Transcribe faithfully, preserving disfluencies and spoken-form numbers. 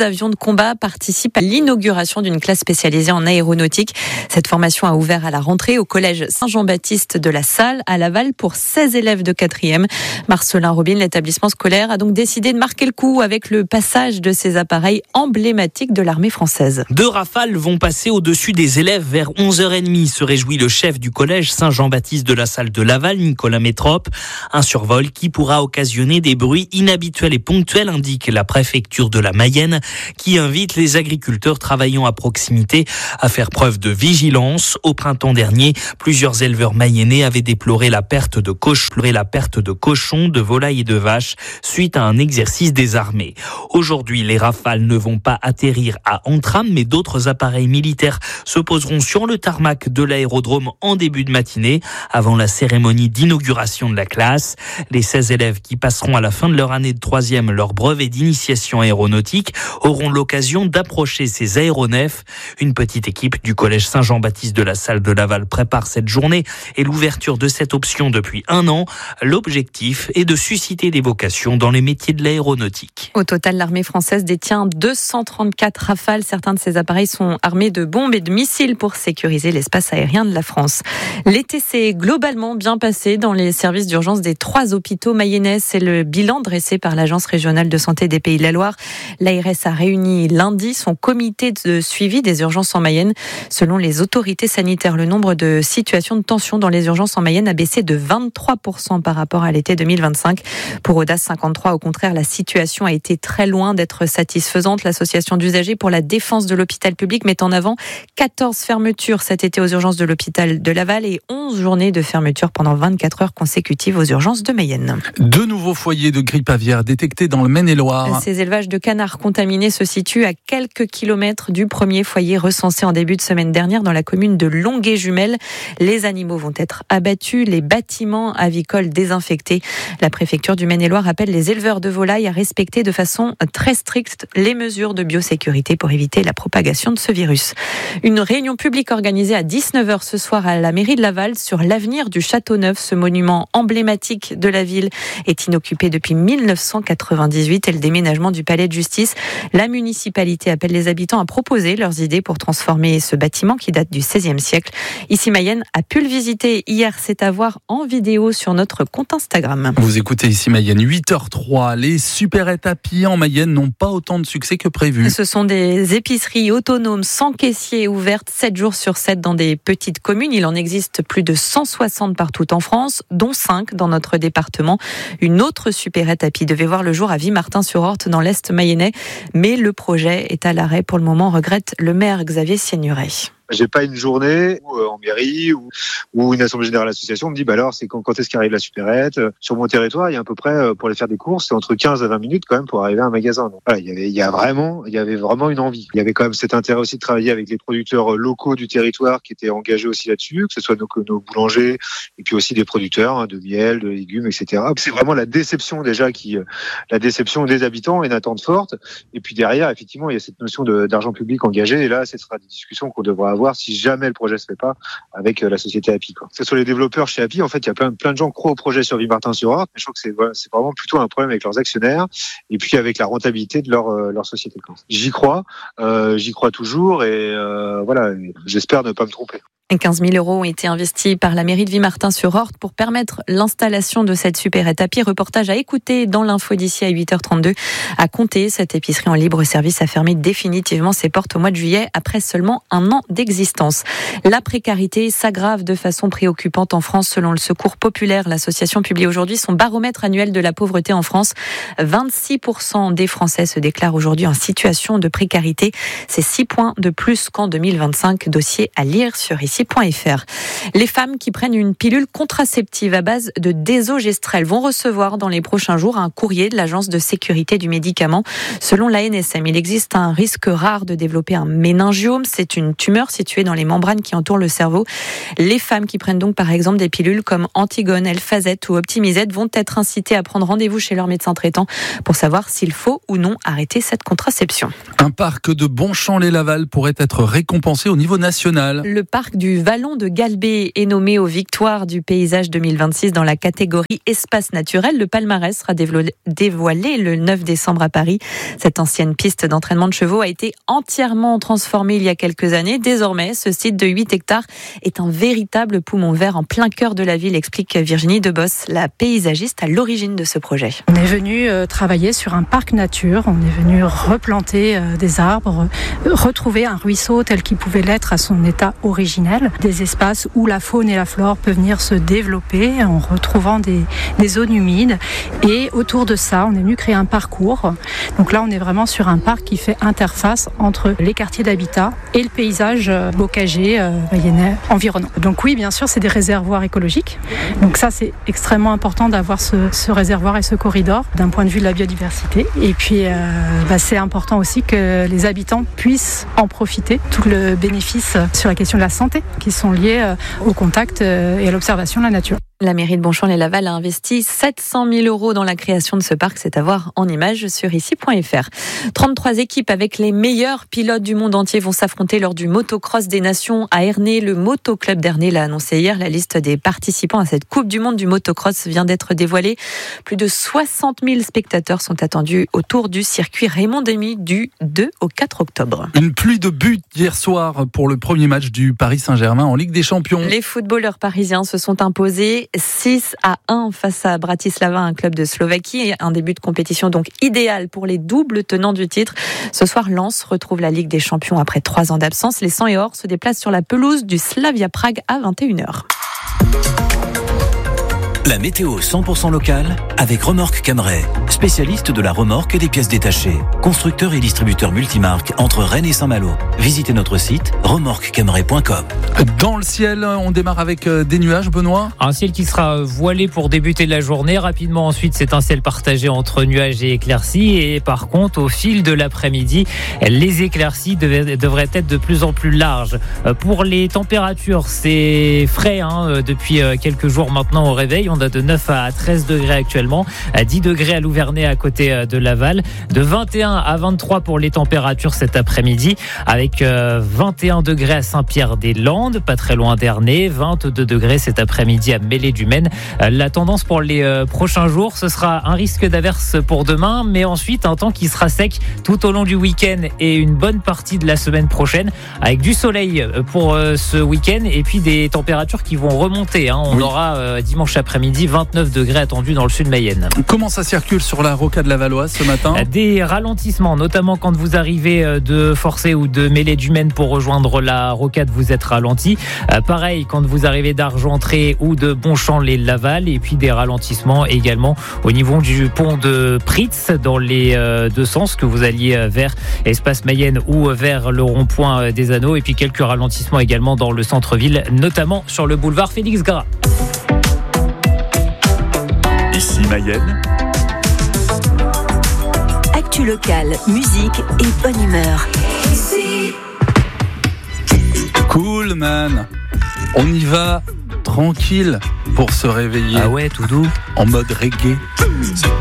avions de combat participent à l'inauguration d'une classe spécialisée en aéronautique. Cette formation a ouvert à la rentrée au collège Saint-Jean-Baptiste de la Salle à Laval pour seize élèves de quatrième. Marcelin Robin, l'établissement scolaire, a donc décidé de marquer le coup avec le passage de ces appareils emblématiques de l'armée française. Deux rafales vont passer au-dessus des élèves vers onze heures trente, se réjouit le chef du collège Saint-Jean-Baptiste de la Salle de Laval, Nicolas Métrope. Un survol qui pourra occasionner des bruits inhabituels et ponctuels, indique la préfecture de la Mayenne, qui invite les agriculteurs travaillant à proximité à faire preuve de vigilance. Au printemps dernier, plusieurs éleveurs mayennais avaient déploré la perte de cochons, la perte de cochons, de volailles et de vaches suite à un exercice des armées. Aujourd'hui, les rafales ne vont pas atterrir à Antram, mais d'autres appareils militaires se poseront sur le tarmac de l'aérodrome en début de matinée, avant la cérémonie d'inauguration de la classe. Les seize élèves qui passeront à la fin de leur année de troisième leur brevet d'initiation aéronautique auront l'occasion d'approcher ces aéronefs. Une petite équipe du collège Saint-Jean-Baptiste de la Salle de Laval prépare cette journée et l'ouverture de cette option depuis un an. L'objectif est de susciter des vocations dans les métiers de l'aéronautique. Au total, l'armée française détient deux cent trente-quatre Rafales. Certains de ces appareils sont armés de bombes et de missiles pour sécuriser l'espace aérien de la France. L'été s'est globalement bien passé dans les services d'urgence des trois hôpitaux mayennais. C'est le bilan dressé par l'Agence régionale de santé des Pays de la Loire. L'A R S a réuni lundi son comité de suivi des urgences en Mayenne. Selon les autorités sanitaires, le nombre de situations de tension dans les urgences en Mayenne a baissé de vingt-trois pour cent par rapport à l'été deux mille vingt-cinq. Pour Audace cinquante-trois, au contraire, la situation a été très loin d'être satisfaisante. L'association d'usagers pour la défense de l'hôpital public met en avant quatorze fermetures cet été aux urgences de l'hôpital de Laval et onze journées de fermeture pendant vingt-quatre heures consécutives aux urgences de Mayenne. Deux nouveaux foyers de grippe aviaire détectés dans le Maine-et-Loire. Ces élevages de canards contaminés se situent à quelques kilomètres du premier foyer recensé en début de semaine dernière dans la commune de Longuet-Jumelles. Les animaux vont être abattus, les bâtiments avicoles désinfectés. La préfecture du Maine-et-Loire appelle les éleveurs de volailles à respecter de façon très stricte les mesures de biosécurité pour éviter la propagation de ce virus. Une réunion publique organisée à dix-neuf heures ce soir à la mairie de Laval sur l'avenir du Château-Neuf. Ce monument emblématique de la ville est inoccupé depuis mille neuf cent quatre-vingt-dix-huit et le déménagement du palais de justice. La municipalité appelle les habitants à proposer leurs idées pour transformer ce bâtiment qui date du seizième siècle. Ici Mayenne a pu le visiter hier. C'est à voir en vidéo sur notre compte Instagram. Vous écoutez Ici Mayenne, huit heures trois. Les supérettes à pied en Mayenne n'ont pas autant de succès que prévu. Ce sont des épiceries autonomes sans caissier ouvertes sept jours sur sept dans des petites communes. Il en existe plus de cent soixante partout en France, dont cinq dans notre département. Une autre supérette à pied devait voir le jour à Vimartin-sur-Orte dans l'Est mayennais. Mais le projet est à l'arrêt pour le moment, regrette le maire Xavier Siegnuret. J'ai pas une journée où, euh, en mairie ou, ou une assemblée générale d'association me dit bah alors c'est quand, quand est-ce qu'arrive la supérette. Sur mon territoire, il y a à peu près euh, pour aller faire des courses, c'est entre quinze à vingt minutes quand même pour arriver à un magasin. Donc voilà, il y avait il y a vraiment il y avait vraiment une envie. Il y avait quand même cet intérêt aussi de travailler avec les producteurs locaux du territoire qui étaient engagés aussi là-dessus, que ce soit nos, nos boulangers et puis aussi des producteurs hein, de miel, de légumes, et cetera. C'est vraiment la déception déjà qui euh, la déception des habitants, une attente forte. Et puis derrière, effectivement, il y a cette notion de, d'argent public engagé. Et là, ce sera des discussions qu'on devra avoir si jamais le projet se fait pas avec la société Happy. Quoi. Que ce soit les développeurs chez Happy, en fait, il y a plein, plein de gens qui croient au projet sur Vimartin-sur-Orte, mais je trouve que c'est, voilà, c'est vraiment plutôt un problème avec leurs actionnaires et puis avec la rentabilité de leur, euh, leur société. Quoi. J'y crois, euh, j'y crois toujours et euh, voilà, j'espère ne pas me tromper. quinze mille euros ont été investis par la mairie de Vimartin-sur-Orte pour permettre l'installation de cette supérette à pied. Reportage à écouter dans l'info d'ici à huit heures trente-deux. À compter, cette épicerie en libre service a fermé définitivement ses portes au mois de juillet après seulement un an d'existence. La précarité s'aggrave de façon préoccupante en France selon le Secours populaire. L'association publie aujourd'hui son baromètre annuel de la pauvreté en France. vingt-six pour cent des Français se déclarent aujourd'hui en situation de précarité. C'est six points de plus qu'en deux mille vingt-cinq. Dossier à lire sur ici. Les femmes qui prennent une pilule contraceptive à base de désogestrel vont recevoir dans les prochains jours un courrier de l'Agence de sécurité du médicament. Selon l'A N S M, il existe un risque rare de développer un méningiome. C'est une tumeur située dans les membranes qui entourent le cerveau. Les femmes qui prennent donc par exemple des pilules comme Antigone, Elfazette ou Optimizette vont être incitées à prendre rendez-vous chez leur médecin traitant pour savoir s'il faut ou non arrêter cette contraception. Un parc de Bonchamp-les-Laval pourrait être récompensé au niveau national. Le parc du du Vallon de Galbée est nommé aux victoires du paysage deux mille vingt-six dans la catégorie espace naturel. Le palmarès sera dévoilé le neuf décembre à Paris. Cette ancienne piste d'entraînement de chevaux a été entièrement transformée il y a quelques années. Désormais, ce site de huit hectares est un véritable poumon vert en plein cœur de la ville, explique Virginie Debos, la paysagiste à l'origine de ce projet. On est venu euh, travailler sur un parc nature, on est venu replanter euh, des arbres, euh, retrouver un ruisseau tel qu'il pouvait l'être à son état originel, des espaces où la faune et la flore peuvent venir se développer en retrouvant des, des zones humides. Et autour de ça, on est venu créer un parcours. Donc là, on est vraiment sur un parc qui fait interface entre les quartiers d'habitat et le paysage euh, bocager euh, mayennais environnant. Donc oui, bien sûr, c'est des réservoirs écologiques. Donc ça, c'est extrêmement important d'avoir ce, ce réservoir et ce corridor d'un point de vue de la biodiversité. Et puis, euh, bah, c'est important aussi que les habitants puissent en profiter, tout le bénéfice sur la question de la santé qui sont liés euh, au contact euh, et à l'observation de la nature. La mairie de Bonchamp-lès-Laval a investi sept cent mille euros dans la création de ce parc. C'est à voir en images sur ici point f r. trente-trois équipes avec les meilleurs pilotes du monde entier vont s'affronter lors du motocross des nations à Ernée. Le Motoclub d'Ernée l'a annoncé hier. La liste des participants à cette Coupe du monde du motocross vient d'être dévoilée. Plus de soixante mille spectateurs sont attendus autour du circuit Raymond Demy du deux au quatre octobre. Une pluie de buts hier soir pour le premier match du Paris Saint-Germain en Ligue des Champions. Les footballeurs parisiens se sont imposés six à un face à Bratislava, un club de Slovaquie. Un début de compétition donc idéal pour les doubles tenants du titre. Ce soir, Lens retrouve la Ligue des Champions après trois ans d'absence. Les Sang et Or se déplacent sur la pelouse du Slavia Prague à vingt et une heures. La météo cent pour cent locale avec Remorque Cameray, spécialiste de la remorque et des pièces détachées. Constructeur et distributeur multimarque entre Rennes et Saint-Malo. Visitez notre site remorque cameray point com. Dans le ciel, on démarre avec des nuages, Benoît. Un ciel qui sera voilé pour débuter la journée. Rapidement ensuite, c'est un ciel partagé entre nuages et éclaircies. Et par contre, au fil de l'après-midi, les éclaircies devraient être de plus en plus larges. Pour les températures, c'est frais hein, depuis quelques jours maintenant au réveil. On a de neuf à treize degrés actuellement, à dix degrés à Louvernay à côté de Laval, de vingt et un à vingt-trois pour les températures cet après-midi, avec vingt et un degrés à Saint-Pierre-des-Landes, pas très loin d'Ernée, vingt-deux degrés cet après-midi à Mêlée-du-Maine. La tendance pour les prochains jours, ce sera un risque d'averse pour demain, mais ensuite un temps qui sera sec tout au long du week-end et une bonne partie de la semaine prochaine, avec du soleil pour ce week-end et puis des températures qui vont remonter. Hein. On oui. aura dimanche après-midi vingt-neuf degrés attendus dans le sud Mayenne. Comment ça circule sur la rocade lavalloise ce matin ? Des ralentissements, notamment quand vous arrivez de Forcé ou de Mêlée-du-Maine pour rejoindre la rocade, vous êtes ralenti. Euh, pareil quand vous arrivez d'Argentré ou de Bonchamp-lès-Laval, et puis des ralentissements également au niveau du pont de Pritz dans les euh, deux sens, que vous alliez vers Espace Mayenne ou vers le rond-point des Anneaux, et puis quelques ralentissements également dans le centre-ville, notamment sur le boulevard Félix Gras. Ici Mayenne. Actu locale, musique et bonne humeur. Cool man. On y va tranquille pour se réveiller. Ah ouais, tout doux. En mode reggae.